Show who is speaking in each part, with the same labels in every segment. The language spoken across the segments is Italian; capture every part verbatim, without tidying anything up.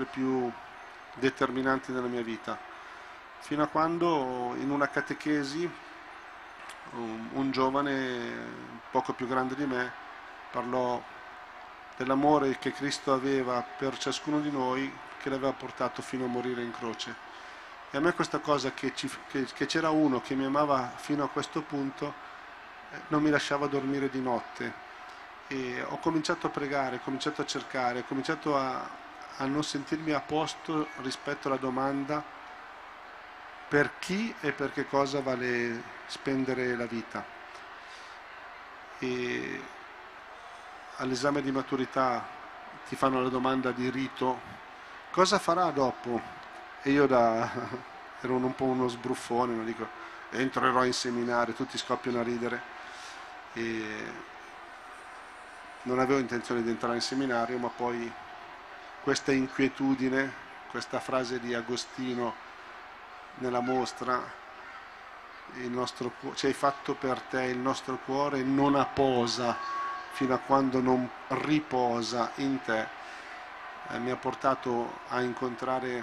Speaker 1: più determinanti nella mia vita, fino a quando in una catechesi un, un giovane poco più grande di me parlò dell'amore che Cristo aveva per ciascuno di noi, che l'aveva portato fino a morire in croce. E a me questa cosa che, ci, che, che c'era uno che mi amava fino a questo punto eh, non mi lasciava dormire di notte. E ho cominciato a pregare, ho cominciato a cercare, ho cominciato a, a non sentirmi a posto rispetto alla domanda per chi e per che cosa vale spendere la vita. E all'esame di maturità ti fanno la domanda di rito: cosa farà dopo? E io da ero un, un po' uno sbruffone, non dico entrerò in seminario, tutti scoppiano a ridere. E non avevo intenzione di entrare in seminario, ma poi questa inquietudine, questa frase di Agostino nella mostra, il nostro, ci hai fatto per te, il nostro cuore non apposa fino a quando non riposa in te, eh, mi ha portato a incontrare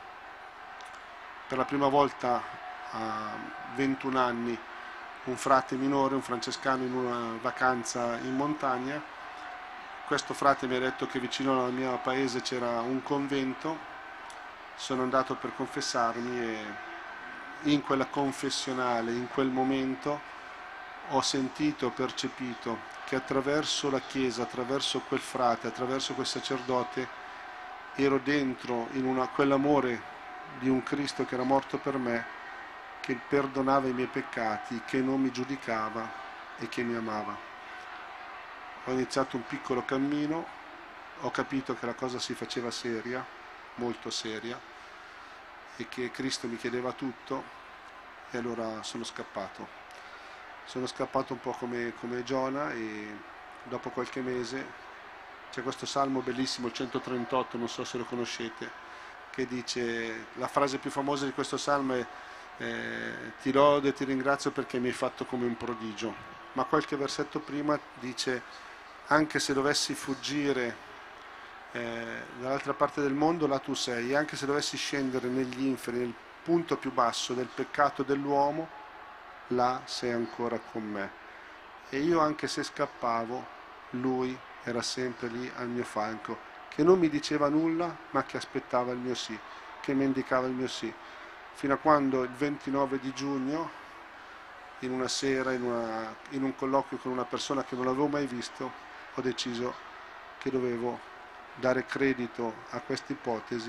Speaker 1: per la prima volta a ventuno anni un frate minore, un francescano, in una vacanza in montagna. Questo frate mi ha detto che vicino al mio paese c'era un convento, sono andato per confessarmi e in quella confessionale, in quel momento, ho sentito, percepito che attraverso la Chiesa, attraverso quel frate, attraverso quel sacerdote, ero dentro in una, quell'amore di un Cristo che era morto per me, che perdonava i miei peccati, che non mi giudicava e che mi amava. Ho iniziato un piccolo cammino, ho capito che la cosa si faceva seria, molto seria, e che Cristo mi chiedeva tutto, e allora sono scappato. Sono scappato un po' come, come Giona, e dopo qualche mese c'è questo salmo bellissimo, il centotrentotto, non so se lo conoscete, che dice, la frase più famosa di questo salmo è eh, ti lodo e ti ringrazio perché mi hai fatto come un prodigio, ma qualche versetto prima dice anche se dovessi fuggire eh, dall'altra parte del mondo, là tu sei, anche se dovessi scendere negli inferi, nel punto più basso del peccato dell'uomo, là sei ancora con me. E io anche se scappavo, lui era sempre lì al mio fianco, che non mi diceva nulla, ma che aspettava il mio sì, che mi indicava il mio sì, fino a quando il ventinove di giugno, in una sera, in, una, in un colloquio con una persona che non avevo mai visto, ho deciso che dovevo dare credito a questa ipotesi.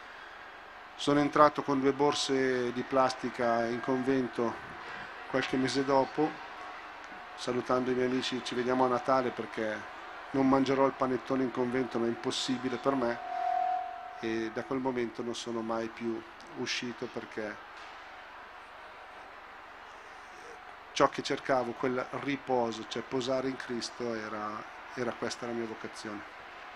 Speaker 1: Sono entrato con due borse di plastica in convento qualche mese dopo, salutando i miei amici, ci vediamo a Natale perché non mangerò il panettone in convento, ma è impossibile per me, e da quel momento non sono mai più uscito perché ciò che cercavo, quel riposo, cioè posare in Cristo, era, era questa la mia vocazione.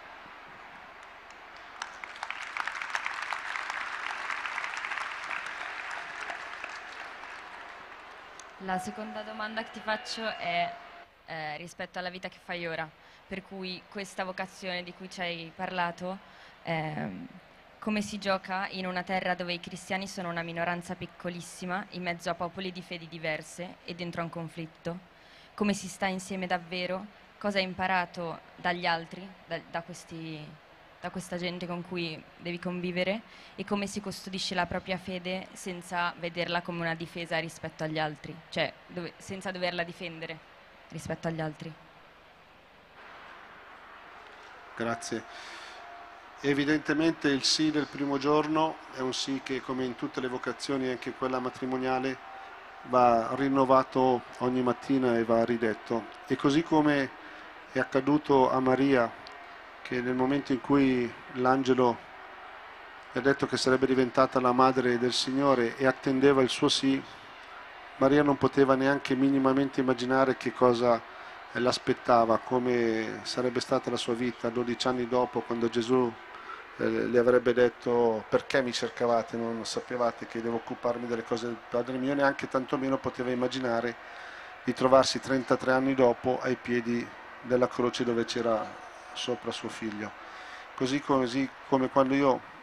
Speaker 2: La seconda domanda che ti faccio è eh, rispetto alla vita che fai ora, per cui questa vocazione di cui ci hai parlato, ehm, come si gioca in una terra dove i cristiani sono una minoranza piccolissima, in mezzo a popoli di fedi diverse e dentro a un conflitto? Come si sta insieme davvero? Cosa hai imparato dagli altri, da, da questi da questa gente con cui devi convivere, e come si custodisce la propria fede senza vederla come una difesa rispetto agli altri, cioè dove, senza doverla difendere rispetto agli altri.
Speaker 1: Grazie. Evidentemente il sì del primo giorno è un sì che, come in tutte le vocazioni, anche quella matrimoniale, va rinnovato ogni mattina e va ridetto. E così come è accaduto a Maria, che nel momento in cui l'angelo le ha detto che sarebbe diventata la madre del Signore e attendeva il suo sì, Maria non poteva neanche minimamente immaginare che cosa l'aspettava, come sarebbe stata la sua vita dodici anni dopo, quando Gesù eh, le avrebbe detto perché mi cercavate, non sapevate che devo occuparmi delle cose del Padre mio, neanche tantomeno poteva immaginare di trovarsi trentatré anni dopo ai piedi della croce dove c'era sopra suo figlio. Così, così come quando io